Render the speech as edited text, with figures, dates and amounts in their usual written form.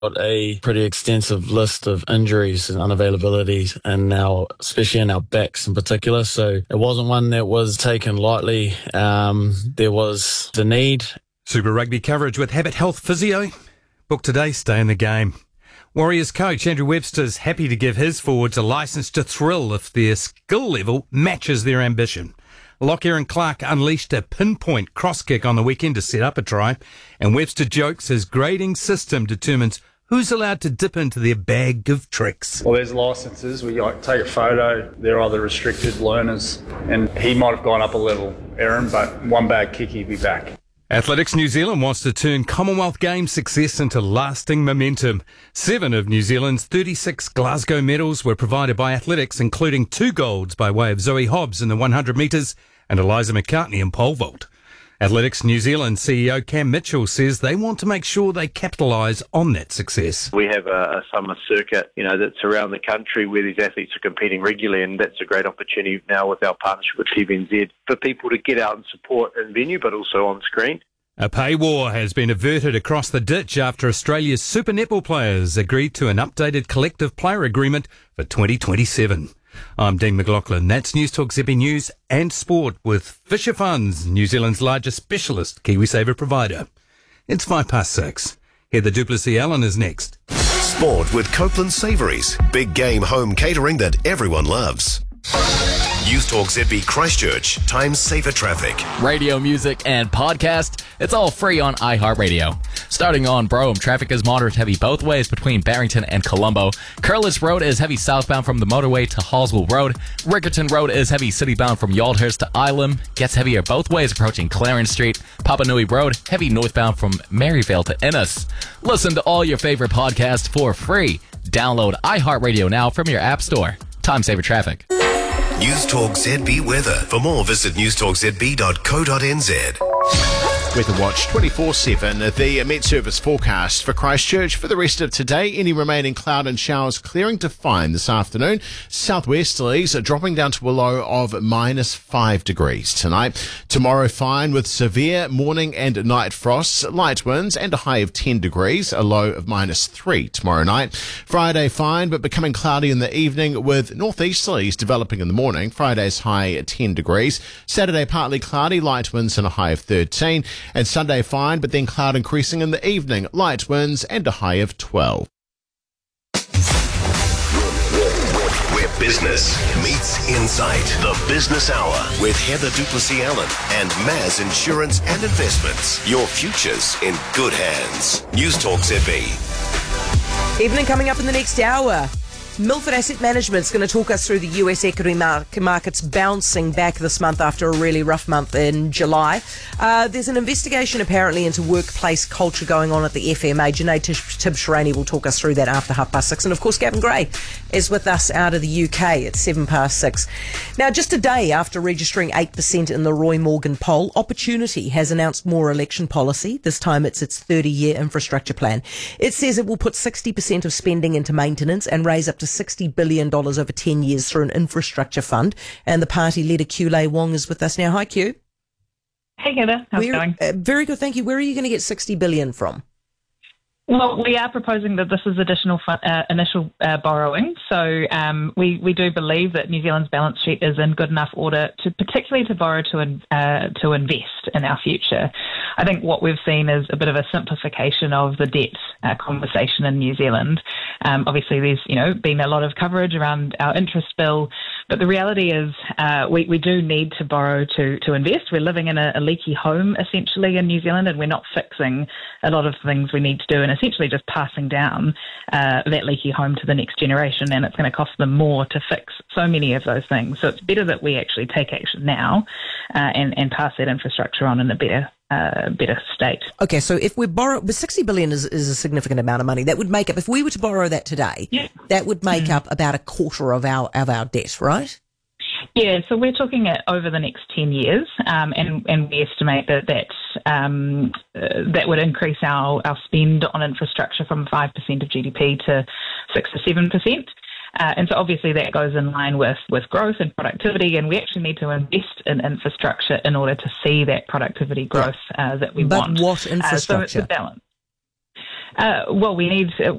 got a pretty extensive list of injuries and unavailabilities, and now, especially in our backs in particular. So it wasn't one that was taken lightly. There was the need. Super Rugby coverage with Habit Health Physio. Book today, stay in the game. Warriors coach Andrew Webster's happy to give his forwards a licence to thrill if their skill level matches their ambition. Lockyer and Clark unleashed a pinpoint cross kick on the weekend to set up a try, and Webster jokes his grading system determines who's allowed to dip into their bag of tricks. Well, there's licences. We take a photo. They're either restricted learners, and he might have gone up a level, Aaron, but one bad kick, he'd be back. Athletics New Zealand wants to turn Commonwealth Games success into lasting momentum. 7 of New Zealand's 36 Glasgow medals were provided by athletics, including 2 golds by way of Zoe Hobbs in the 100 metres and Eliza McCartney in pole vault. Athletics New Zealand CEO Cam Mitchell says they want to make sure they capitalise on that success. We have a summer circuit, that's around the country where these athletes are competing regularly, and that's a great opportunity now with our partnership with TVNZ for people to get out and support in venue, but also on screen. A pay war has been averted across the ditch after Australia's Super Netball players agreed to an updated collective player agreement for 2027. I'm Dean McLaughlin. That's News Talk ZB News and Sport with Fisher Funds, New Zealand's largest specialist KiwiSaver provider. It's 6:05. Heather Duplessis-Allen is next. Sport with Copeland Savouries. Big game home catering that everyone loves. News Talk ZB Christchurch. Time saver traffic. Radio, music, and podcast. It's all free on iHeartRadio. Starting on Brougham, traffic is moderate heavy both ways between Barrington and Colombo. Curlis Road is heavy southbound from the motorway to Hallswell Road. Rickerton Road is heavy citybound from Yaldhurst to Ilam. Gets heavier both ways approaching Clarence Street. Papanui Road, heavy northbound from Maryvale to Innis. Listen to all your favorite podcasts for free. Download iHeartRadio now from your app store. Time saver traffic. News Talk ZB weather. For more, visit newstalkzb.co.nz. Weather Watch 24/7. The Met Service forecast for Christchurch for the rest of today. Any remaining cloud and showers clearing to fine this afternoon. Southwesterlies are dropping down to a low of -5 degrees tonight. Tomorrow fine with severe morning and night frosts, light winds and a high of 10 degrees, a low of -3 tomorrow night. Friday fine but becoming cloudy in the evening with northeasterlies developing in the morning. Friday's high at 10 degrees. Saturday partly cloudy, light winds and a high of 13. And Sunday fine, but then cloud increasing in the evening, light winds and a high of 12. Where business meets insight. The Business Hour with Heather Duplessis-Allen and Maz Insurance and Investments. Your future's in good hands. News Talk ZB. Evening coming up in the next hour. Milford Asset Management's going to talk us through the US equity markets bouncing back this month after a really rough month in July. There's an investigation apparently into workplace culture going on at the FMA. Junaid Tibshirani will talk us through that after 6:30. And of course, Gavin Gray is with us out of the UK at 6:07. Now, just a day after registering 8% in the Roy Morgan poll, Opportunity has announced more election policy. This time it's its 30-year infrastructure plan. It says it will put 60% of spending into maintenance and raise up to $60 billion over 10 years through an infrastructure fund. And the party leader, Q Lei Wong, is with us now. Hi, Q. Hey, Heather. How's it going? Very good, thank you. Where are you going to get $60 billion from? Well, we are proposing that this is additional initial borrowing. So we do believe that New Zealand's balance sheet is in good enough order to particularly to borrow to invest in our future. I think what we've seen is a bit of a simplification of the debt conversation in New Zealand. Obviously, there's been a lot of coverage around our interest bill, but the reality is we do need to borrow to invest. We're living in a leaky home essentially in New Zealand, and we're not fixing a lot of things we need to do, and essentially just passing down that leaky home to the next generation, and it's going to cost them more to fix so many of those things. So it's better that we actually take action now and pass that infrastructure on in a better state. Okay, so if we borrow, but $60 billion is a significant amount of money. That would make up, if we were to borrow that today, that would make up about a quarter of our debt, right? Yeah, so we're talking over the next 10 years, and we estimate that would increase our spend on infrastructure from 5% of GDP to 6 to 7%. And so obviously that goes in line with growth and productivity, and we actually need to invest in infrastructure in order to see that productivity growth that we want. But what infrastructure? So it's a balance. Well, we need